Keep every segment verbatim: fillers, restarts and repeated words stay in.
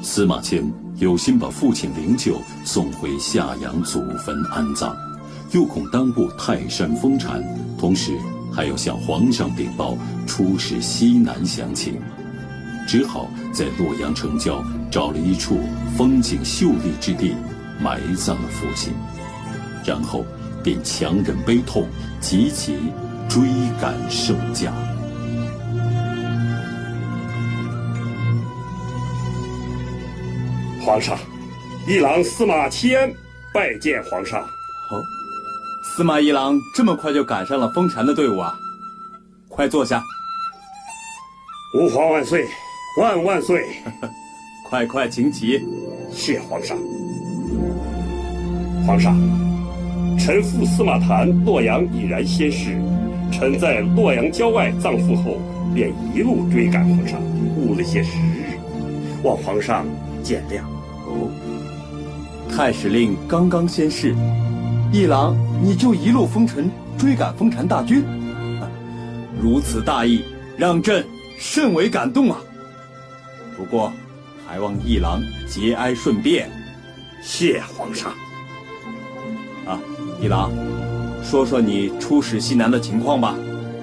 司马迁有心把父亲灵柩送回下阳祖坟安葬，又恐耽误泰山封禅，同时还要向皇上禀报出使西南详情，只好在洛阳城郊找了一处风景秀丽之地埋葬了父亲，然后便强忍悲痛，急急追赶圣驾。 皇上，一郎司马迁拜见皇上。 哦，司马一郎这么快就赶上了封禅的队伍啊！快坐下。 吾皇万岁，万万岁！ 快快请起。 谢皇上。皇上，臣父司马谈洛阳已然仙逝，臣在洛阳郊外葬父后，便一路追赶皇上，误了些时日，望皇上见谅。 哦，太史令刚刚仙逝，一郎你就一路风尘追赶封禅大军，啊，如此大义，让朕甚为感动啊！不过，还望一郎节哀顺变。 谢皇上。 啊，一郎，说说你出使西南的情况吧。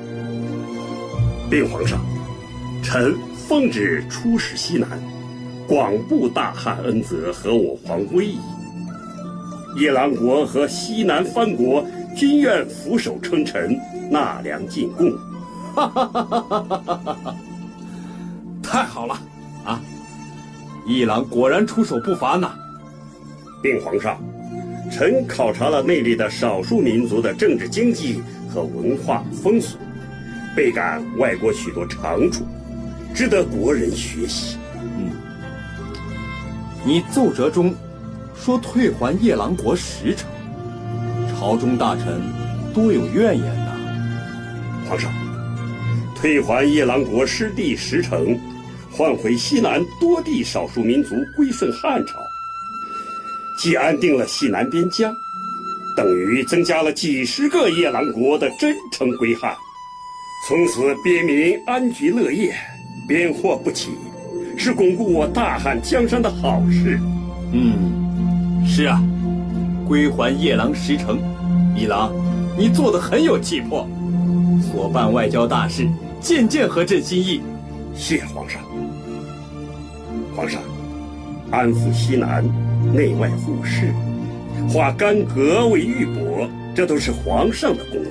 禀皇上，臣奉旨出使西南，广布大汉恩泽和我皇威仪。夜郎国和西南藩国均愿俯首称臣，纳粮进贡。 哈哈哈哈哈哈！太好了啊！一郎果然出手不凡呐。 禀皇上，臣考察了内里的少数民族的政治经济和文化风俗，倍感外国许多长处，值得国人学习。 嗯，你奏折中说退还夜郎国十城，朝中大臣多有怨言呐。 皇上，退还夜郎国失地十城，换回西南多地少数民族归顺汉朝，既安定了西南边疆，等于增加了几十个夜郎国的真诚归汉，从此边民安居乐业，边祸不起，是巩固我大汉江山的好事。 嗯，是啊，归还夜郎十城，一郎你做得很有气魄，所办外交大事件件合朕心意。 谢皇上。皇上，安抚西南，内外互市，化干戈为玉帛，这都是皇上的功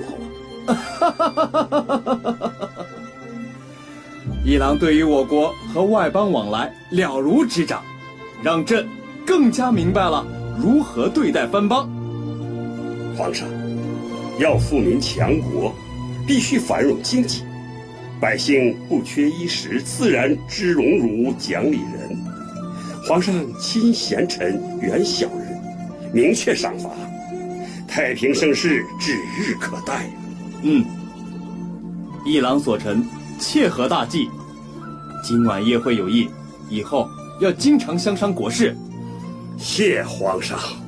劳啊！ 一郎对于我国和外邦往来了如指掌，让朕更加明白了如何对待藩邦。 皇上，要富民强国，必须繁荣经济，百姓不缺衣食，自然知荣辱，讲理人。皇上亲贤臣，远小人，明确赏罚，太平盛世指日可待。 嗯，一郎所陈切合大计，今晚宴会有益，以后要经常相商国事。 谢皇上。